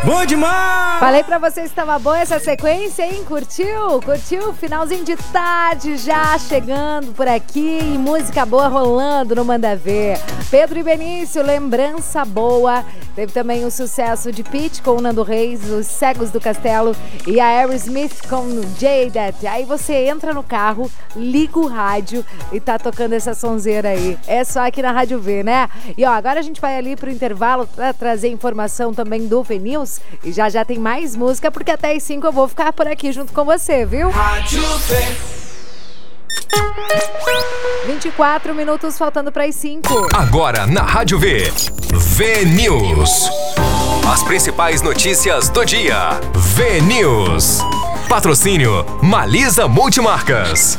Bom demais! Falei pra vocês que estava boa essa sequência, hein? Curtiu? Curtiu? Finalzinho de tarde já chegando por aqui e música boa rolando no Manda Ver. Pedro e Benício, Lembrança Boa. Teve também o sucesso de Pitty com o Nando Reis, Os Cegos do Castelo e a Aerosmith com Jaded. Aí você entra no carro, liga o rádio e tá tocando essa sonzeira aí. É só aqui na Rádio V, né? E ó, agora a gente vai ali pro intervalo pra trazer informação também do VNews. E já tem mais música, porque até as 5 eu vou ficar por aqui junto com você, viu? Rádio V. 24 minutos faltando para as 5. Agora na Rádio V. VNews. As principais notícias do dia. VNews. Patrocínio Malisa Multimarcas.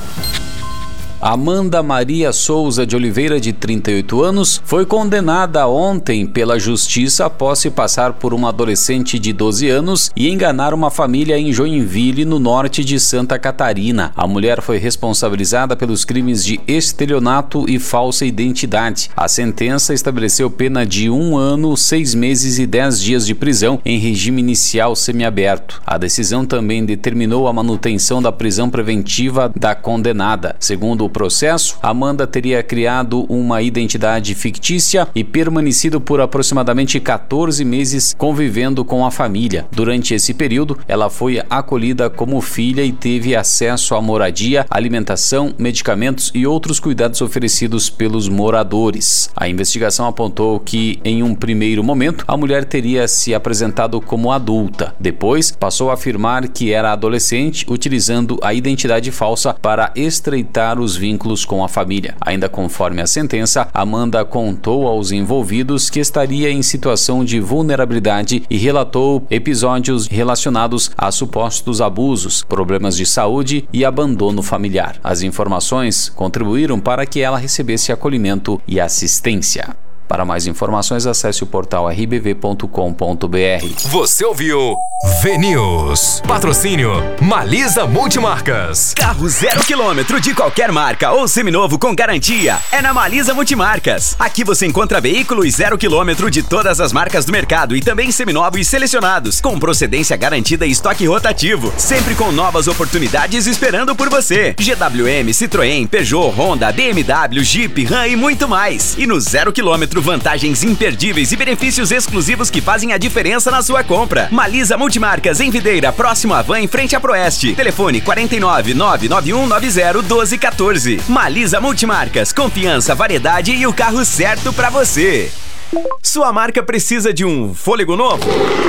Amanda Maria Souza de Oliveira, de 38 anos, foi condenada ontem pela justiça após se passar por uma adolescente de 12 anos e enganar uma família em Joinville, no norte de Santa Catarina. A mulher foi responsabilizada pelos crimes de estelionato e falsa identidade. A sentença estabeleceu pena de 1 ano, 6 meses e 10 dias de prisão em regime inicial semiaberto. A decisão também determinou a manutenção da prisão preventiva da condenada. Segundo o processo, Amanda teria criado uma identidade fictícia e permanecido por aproximadamente 14 meses convivendo com a família. Durante esse período, ela foi acolhida como filha e teve acesso à moradia, alimentação, medicamentos e outros cuidados oferecidos pelos moradores. A investigação apontou que, em um primeiro momento, a mulher teria se apresentado como adulta. Depois, passou a afirmar que era adolescente, utilizando a identidade falsa para estreitar os vínculos com a família. Ainda conforme a sentença, Amanda contou aos envolvidos que estaria em situação de vulnerabilidade e relatou episódios relacionados a supostos abusos, problemas de saúde e abandono familiar. As informações contribuíram para que ela recebesse acolhimento e assistência. Para mais informações, acesse o portal rbv.com.br. Você ouviu VNews. Patrocínio Malisa Multimarcas. Carro 0 km de qualquer marca ou seminovo com garantia é na Malisa Multimarcas. Aqui você encontra veículos 0 km de todas as marcas do mercado e também seminovos selecionados, com procedência garantida e estoque rotativo, sempre com novas oportunidades esperando por você. GWM, Citroën, Peugeot, Honda, BMW, Jeep, Ram e muito mais. E no 0 km, vantagens imperdíveis e benefícios exclusivos que fazem a diferença na sua compra. Malisa Multimarcas, em Videira, próximo à Van, em frente à Proeste. Telefone 49 99190 1214. Malisa Multimarcas, confiança, variedade e o carro certo pra você. Sua marca precisa de um fôlego novo?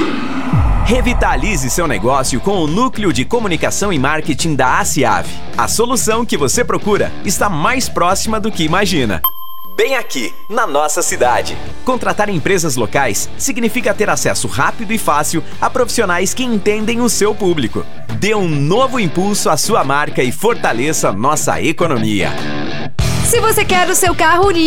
Revitalize seu negócio com o Núcleo de Comunicação e Marketing da ACIAV. A solução que você procura está mais próxima do que imagina. Bem aqui, na nossa cidade. Contratar empresas locais significa ter acesso rápido e fácil a profissionais que entendem o seu público. Dê um novo impulso à sua marca e fortaleça nossa economia. Se você quer o seu carro